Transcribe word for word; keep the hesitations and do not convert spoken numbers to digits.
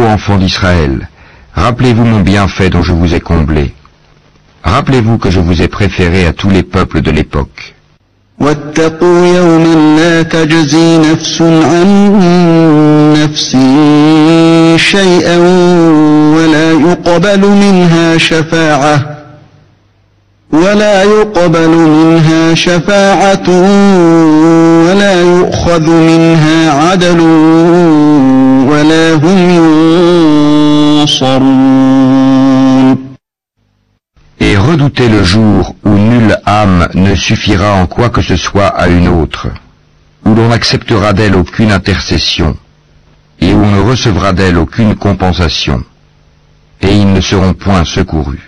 enfants d'Israël, rappelez-vous mon bienfait dont je vous ai comblé. Rappelez-vous que je vous ai préféré à tous les peuples de l'époque. واتقوا يوما لا تجزي نفس عن نفس شيئا ولا يقبل منها شفاعة ولا يقبل منها شفاعة ولا يؤخذ منها عدل ولا هم ينصرون. Et redoutez le jour où nulle âme ne suffira en quoi que ce soit à une autre, où l'on n'acceptera d'elle aucune intercession, et où on ne recevra d'elle aucune compensation, et ils ne seront point secourus.